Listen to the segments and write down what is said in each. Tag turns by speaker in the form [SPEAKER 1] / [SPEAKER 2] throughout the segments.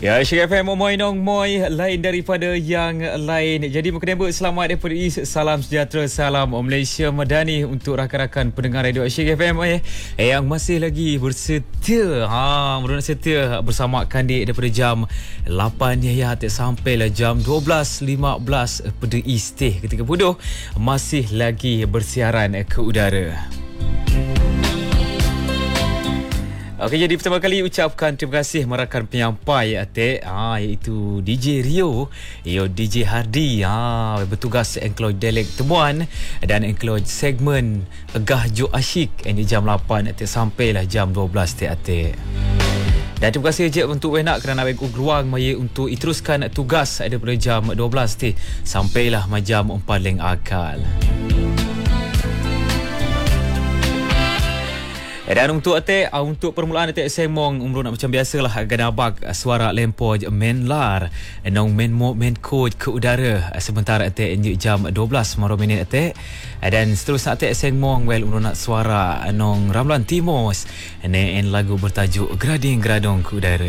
[SPEAKER 1] Ya, Syek FM Moy Nong Moy, lain daripada yang lain. Jadi mukadabut selamat daripada East. Salam sejahtera, salam Malaysia Madani untuk rakan-rakan pendengar radio Syek FM yang masih lagi bersetia. Merunak setia bersama Kandik daripada jam 8 ya sampailah jam 12.15 pada East ketika bodoh masih lagi bersiaran ke udara. Okey, jadi pertama kali ucapkan terima kasih merakan penyampai iaitu DJ Rio, DJ Hardy bertugas enclose delek temuan dan enclose segmen Gah Jo Asyik ini jam 8 sampailah jam 12 Dan terima kasih je untuk Wenak kerana bagi ruang maya untuk teruskan tugas daripada jam 12 sampailah jam 4 leng akal. Dan untuk permulaan semong nak macam biasalah ganabak suara lempo menlar nong men kod ke udara sebentar jam 12 maro minit dan seterusnya semong nak suara nong Ramlan Timos en lagu bertajuk Grading Gradong ke udara.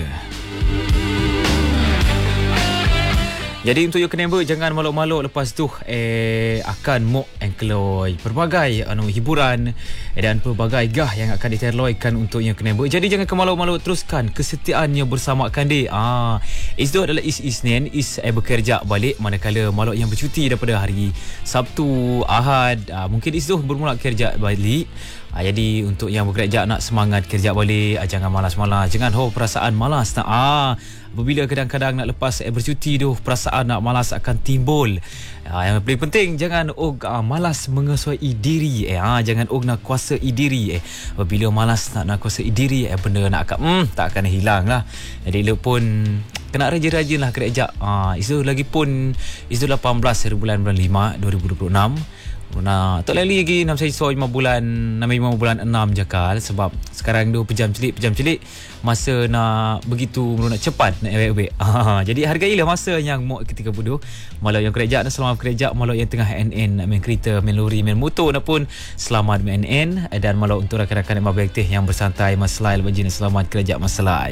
[SPEAKER 1] Jadi untuk you kena jangan maluk-maluk lepas tu akan mo engkloi pelbagai hiburan dan pelbagai gah yang akan diterloikan untuk you kena. Jadi jangan kemaluk-maluk, teruskan kesetiaannya bersama Kandik. Itu adalah Isnin bekerja balik, manakala maluk yang bercuti daripada hari Sabtu, Ahad mungkin itu bermula kerja balik. Jadi untuk yang bekerja nak semangat kerja balik, jangan malas-malas, jangan perasaan malas apabila kadang-kadang nak lepas bercuti tu perasaan nak malas akan timbul. Yang paling penting jangan malas mengesuai diri jangan nak kuasai diri apabila malas nak kuasai diri benda nak tak akan hilang lah. Jadi lu pun kena rajin-rajin lah kerja. Itu lagi pun itu 18 bulan 5 2026. Tak lagi 6 bulan 5 bulan 6 jakal sebab sekarang tu pejam celik masa nak begitu nak cepat nak awet-awet. Jadi hargailah masa yang mau ketika bodoh malau yang kerja dan selamat kerja, malau yang tengah NN nak main kereta, main lori, main motor pun selamat main NN, dan malau untuk rakan-rakan yang beraktif yang bersantai masalah bajin selamat kerja masalah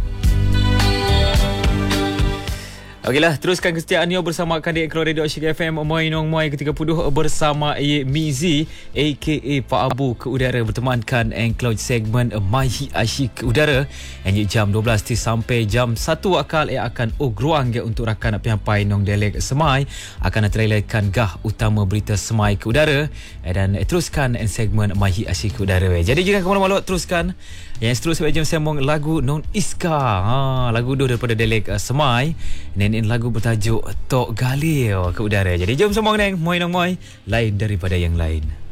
[SPEAKER 1] Okeylah, teruskan kesetiaannya bersama Kandik Ekor Radio Syek FM Moy Nong Moy ketika puduh bersama Mizi aka Pak Abu ke udara bertemankan enclose segmen Mahi Asyik ke udara yang jam 12 sampai jam 1 akal akan ruang untuk rakan penyampai Nong Delek Semai akan teraikan gah utama berita Semai ke udara dan teruskan segmen Mahi Asyik ke udara. Jadi jangan ke mana-mana, teruskan yang seterusnya jam sembang lagu Non Iska. Lagu tu daripada Delek Semai. Nenek lagu bertajuk Tok Galil ke udara. Jadi jom sembang neng Moy Nong Moy, lain daripada yang lain.